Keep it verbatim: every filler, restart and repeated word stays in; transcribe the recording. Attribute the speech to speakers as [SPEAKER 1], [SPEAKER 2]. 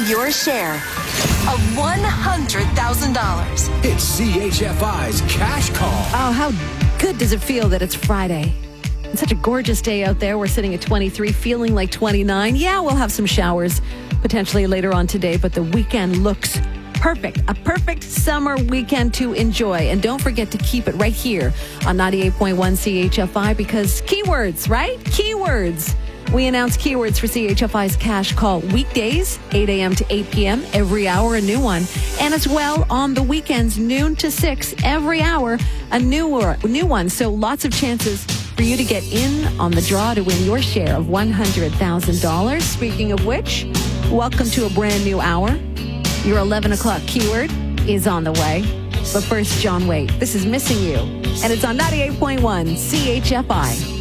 [SPEAKER 1] your share of one hundred thousand dollars.
[SPEAKER 2] It's C H F I's Cash Call.
[SPEAKER 3] Oh, how good does it feel that it's Friday? It's such a gorgeous day out there. We're sitting at twenty-three, feeling like twenty-nine. Yeah, we'll have some showers potentially later on today, but the weekend looks perfect. A perfect summer weekend to enjoy. And don't forget to keep it right here on ninety-eight point one C H F I because keywords, right? Keywords. We announce keywords for C H F I's Cash Call weekdays, eight a.m. to eight p.m. every hour, a new one. And as well on the weekends, noon to six, every hour, a new, new one. So lots of chances for you to get in on the draw to win your share of one hundred thousand dollars. Speaking of which, welcome to a brand new hour. Your eleven o'clock keyword is on the way. But first, John Waite. This is Missing You, and it's on ninety-eight point one C H F I.